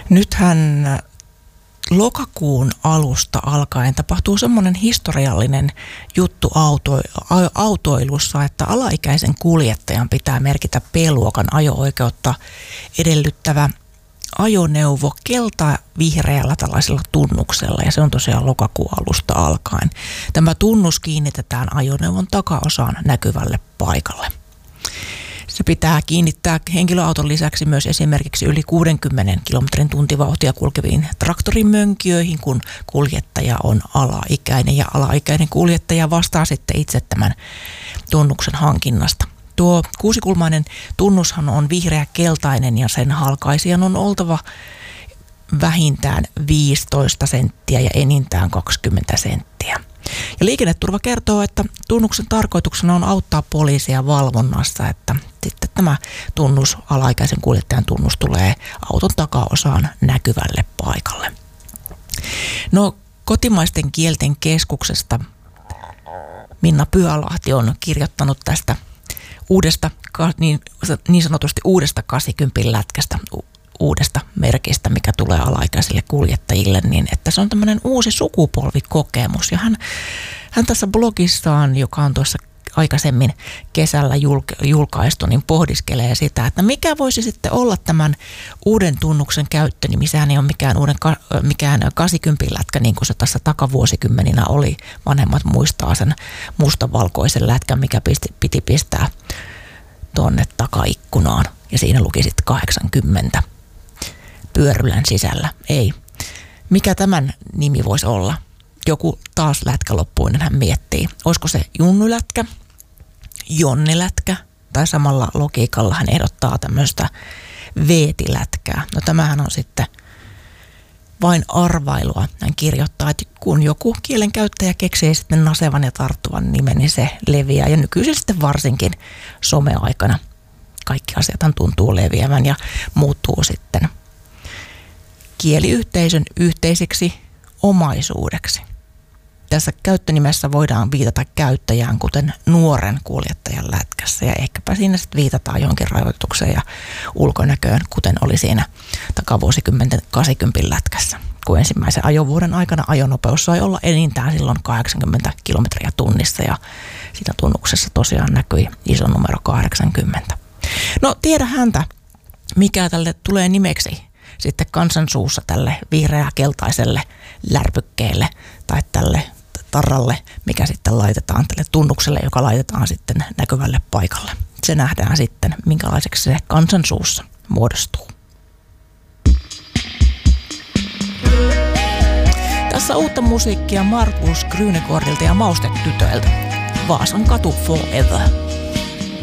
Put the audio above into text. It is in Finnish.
Nythän lokakuun alusta alkaen tapahtuu semmoinen historiallinen juttu autoilussa, että alaikäisen kuljettajan pitää merkitä B-luokan ajo-oikeutta edellyttävä ajoneuvo kelta-vihreällä tällaisella tunnuksella, ja se on tosiaan lokakuun alusta alkaen. Tämä tunnus kiinnitetään ajoneuvon takaosaan näkyvälle paikalle. Se pitää kiinnittää henkilöauton lisäksi myös esimerkiksi yli 60 kilometrin tuntivauhtia kulkeviin traktorimönkijöihin, kun kuljettaja on alaikäinen, ja alaikäinen kuljettaja vastaa sitten itse tämän tunnuksen hankinnasta. Tuo kuusikulmainen tunnushan on vihreä-keltainen, ja sen halkaisijan on oltava vähintään 15 senttiä ja enintään 20 senttiä. Ja Liikenneturva kertoo, että tunnuksen tarkoituksena on auttaa poliisia valvonnassa, että sitten tämä tunnus, alaikäisen kuljettajan tunnus, tulee auton takaosaan näkyvälle paikalle. No, kotimaisten kielten keskuksesta Minna Pyhälahti on kirjoittanut tästä uudesta, niin sanotusti uudesta 80 lätkästä, uudesta merkistä, mikä tulee alaikäisille kuljettajille, niin että se on tämmöinen uusi sukupolvikokemus. Ja hän tässä blogissaan, joka on tuossa aikaisemmin kesällä julkaistu, niin pohdiskelee sitä, että mikä voisi sitten olla tämän uuden tunnuksen käyttönimi. Sehän ei ole mikään 80-lätkä, niin kuin se tässä takavuosikymmeninä oli. Vanhemmat muistaa sen mustavalkoisen lätkän, mikä piti pistää tuonne takaikkunaan, ja siinä luki sitten 80 pyörylän sisällä. Ei. Mikä tämän nimi voisi olla? Joku taas lätkäloppuinen hän miettii. Olisiko se junnulätkä, jonnilätkä, tai samalla logiikalla hän ehdottaa tämmöistä veetilätkää. No tämähän on sitten vain arvailua. Hän kirjoittaa, että kun joku kielenkäyttäjä keksii sitten nasevan ja tarttuvan nimen, niin se leviää. Ja nykyisin sitten varsinkin someaikana kaikki asiathan tuntuu leviävän ja muuttuu sitten kieliyhteisön yhteiseksi omaisuudeksi. Tässä käyttönimessä voidaan viitata käyttäjään, kuten nuoren kuljettajan lätkässä, ja ehkäpä siinä sitten viitataan johonkin rajoitukseen ja ulkonäköön, kuten oli siinä takavuosikymmenten 80 lätkässä, kun ensimmäisen ajovuoden aikana ajonopeus sai olla enintään silloin 80 kilometriä tunnissa, ja siinä tunnuksessa tosiaan näkyi iso numero 80. No, tiedä häntä, mikä tälle tulee nimeksi sitten kansansuussa tälle vihreä-keltaiselle lärpykkeelle tai tälle tarralle, mikä sitten laitetaan tälle tunnukselle, joka laitetaan sitten näkyvälle paikalle. Se nähdään sitten, minkälaiseksi se kansansuussa muodostuu. Tässä uutta musiikkia Markus Grünegårdilta ja Maustetytöiltä. Vaasan katu forever.